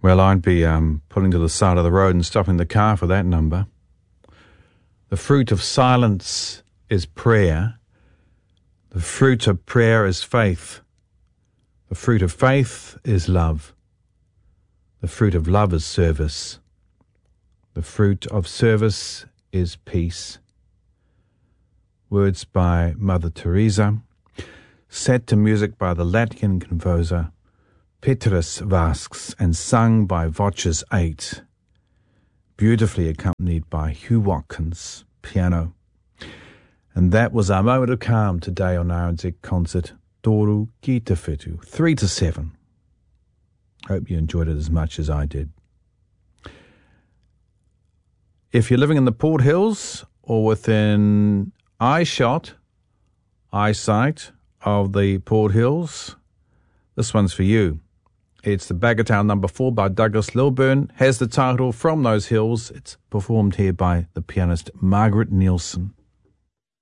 Well, I'd be pulling to the side of the road and stopping the car for that number. The fruit of silence is prayer. The fruit of prayer is faith. The fruit of faith is love. The fruit of love is service. The fruit of service is peace. Words by Mother Teresa, set to music by the Latvian composer Petrus Vasks and sung by Voces 8, beautifully accompanied by Hugh Watkins, piano. And that was our moment of calm today on RNZ Concert, Toru Ki Te Whetū, 3 to 7. Hope you enjoyed it as much as I did. If you're living in the Port Hills or within eyesight of the Port Hills, this one's for you. It's the Bagatelle number 4 by Douglas Lilburn, has the title From Those Hills. It's performed here by the pianist Margaret Nielsen.